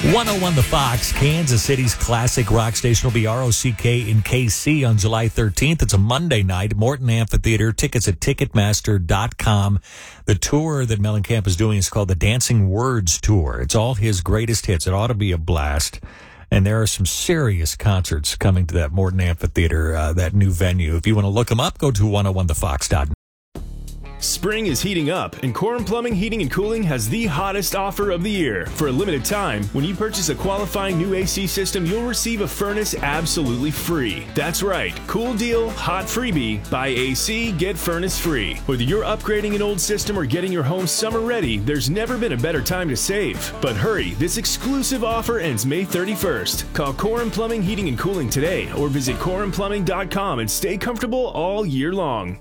101 The Fox, Kansas City's classic rock station, will be ROCK in KC on July 13th. It's a Monday night, Morton Amphitheater. Tickets at Ticketmaster.com. The tour that Mellencamp is doing is called the Dancing Words Tour. It's all his greatest hits. It ought to be a blast. And there are some serious concerts coming to that Morton Amphitheater, that new venue. If you want to look them up, go to 101thefox.net. Spring is heating up, and Corum Plumbing, Heating, and Cooling has the hottest offer of the year. For a limited time, when you purchase a qualifying new AC system, you'll receive a furnace absolutely free. That's right. Cool deal, hot freebie. Buy AC, get furnace free. Whether you're upgrading an old system or getting your home summer ready, there's never been a better time to save. But hurry, this exclusive offer ends May 31st. Call Corum Plumbing, Heating, and Cooling today or visit corumplumbing.com and stay comfortable all year long.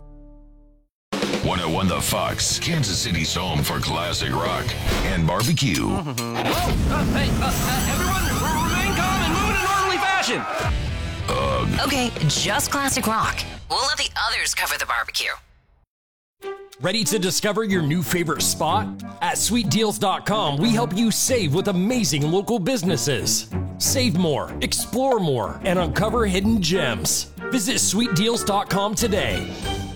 101 The Fox, Kansas City's home for classic rock and barbecue. Hey, everyone, remain calm and move in an orderly fashion. Okay, just classic rock. We'll let the others cover the barbecue. Ready to discover your new favorite spot? At sweetdeals.com, we help you save with amazing local businesses. Save more, explore more, and uncover hidden gems. Visit sweetdeals.com today.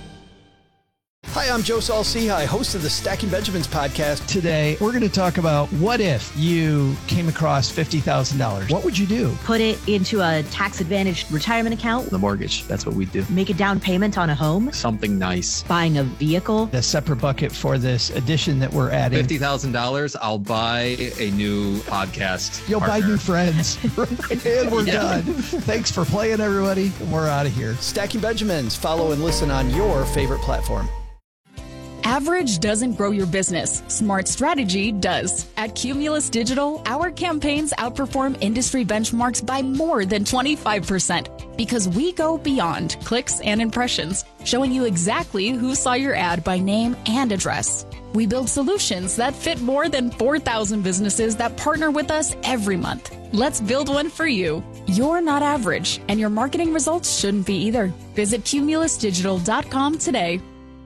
Hi, I'm Joe Saul-Sehy, host of the Stacking Benjamins podcast. Today, we're going to talk about what if you came across $50,000. What would you do? Put it into a tax-advantaged retirement account. The mortgage, that's what we do. Make a down payment on a home. Something nice. Buying a vehicle. A separate bucket for this addition that we're adding. $50,000, I'll buy a new podcast. You'll partner. buy new friends. And we're done. Thanks for playing, everybody. We're out of here. Stacking Benjamins. Follow and listen on your favorite platform. Average doesn't grow your business. Smart strategy does. At Cumulus Digital, our campaigns outperform industry benchmarks by more than 25% because we go beyond clicks and impressions, showing you exactly who saw your ad by name and address. We build solutions that fit more than 4,000 businesses that partner with us every month. Let's build one for you. You're not average, and your marketing results shouldn't be either. Visit cumulusdigital.com today.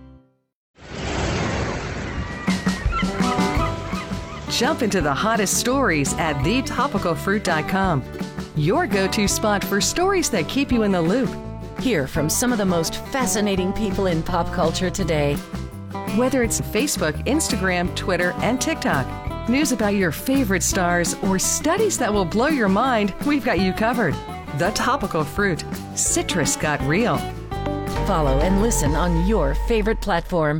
Jump into the hottest stories at thetopicalfruit.com. Your go-to spot for stories that keep you in the loop. Hear from some of the most fascinating people in pop culture today. Whether it's Facebook, Instagram, Twitter, and TikTok, news about your favorite stars, or studies that will blow your mind, we've got you covered. The Topical Fruit. Citrus got real. Follow and listen on your favorite platform.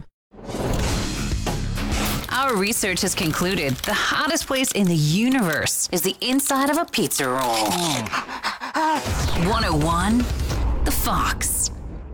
Our research has concluded the hottest place in the universe is the inside of a pizza roll. 101 The Fox.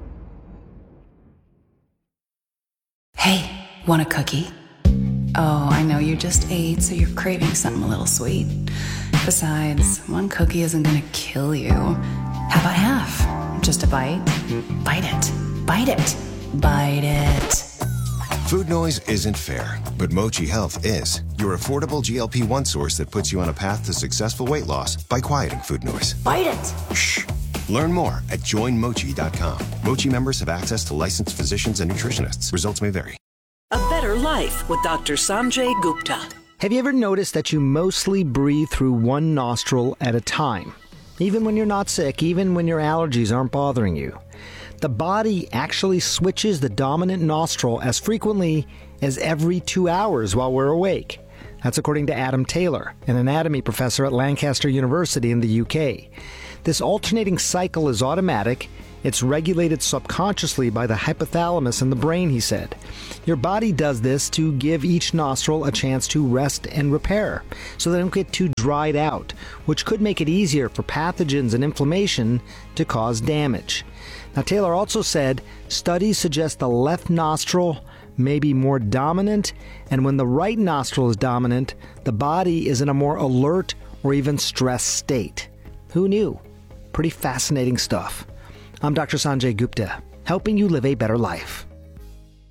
Hey, want a cookie? Oh, I know you just ate, so you're craving something a little sweet. Besides, one cookie isn't gonna kill you. How about half? Just a bite? Bite it. Bite it. Bite it. Food noise isn't fair, but Mochi Health is. Your affordable GLP-1 source that puts you on a path to successful weight loss by quieting food noise. Bite it! Shh! Learn more at joinmochi.com. Mochi members have access to licensed physicians and nutritionists. Results may vary. A better life with Dr. Sanjay Gupta. Have you ever noticed that you mostly breathe through one nostril at a time? Even when you're not sick, even when your allergies aren't bothering you. The body actually switches the dominant nostril as frequently as every 2 hours while we're awake. That's according to Adam Taylor, an anatomy professor at Lancaster University in the UK. This alternating cycle is automatic. It's regulated subconsciously by the hypothalamus in the brain, he said. Your body does this to give each nostril a chance to rest and repair, so they don't get too dried out, which could make it easier for pathogens and inflammation to cause damage. Now, Taylor also said studies suggest the left nostril may be more dominant, and when the right nostril is dominant, the body is in a more alert or even stressed state. Who knew? Pretty fascinating stuff. I'm Dr. Sanjay Gupta, helping you live a better life.